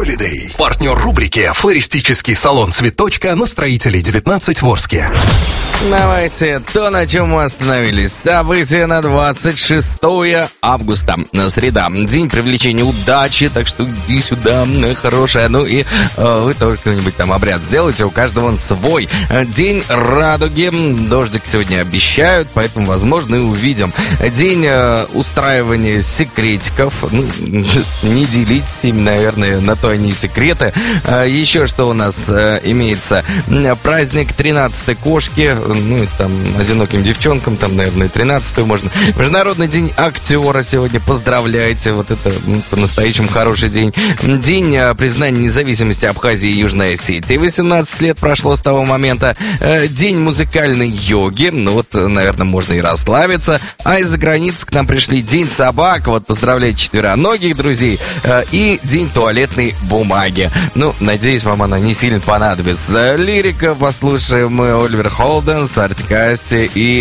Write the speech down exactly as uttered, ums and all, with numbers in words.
Holiday. Партнер рубрики «Флористический салон Цветочка» на Строителей девятнадцать в Орске. Давайте то, на чем мы остановились. События на двадцать шестое августа. Среда. День привлечения удачи. Так что иди сюда, хорошая. Ну и э, вы тоже какой-нибудь там обряд сделайте. У каждого он свой. День радуги. Дождик сегодня обещают, поэтому, возможно, и увидим. День э, устраивания секретиков. Ну, не делитесь им, наверное, на то они и секреты. Э, еще что у нас э, имеется? Праздник тринадцатой кошки. Ну, и там одиноким девчонкам, там, наверное, тринадцатую можно. Международный день актера сегодня. Поздравляйте. Вот это ну, по-настоящему хороший день. День э, признания независимости Абхазии и Южной Осетии. восемнадцать лет прошло с того момента. Э, день музыкальной йоги. Ну, вот, наверное, можно и расслабиться. А из-за границы к нам пришли День собак. Вот, поздравляйте четвероногих друзей. Э, и День туалетной бумаги. Ну, надеюсь, вам она не сильно понадобится. Лирика послушаем мы Оливер Холден, Артик Асти и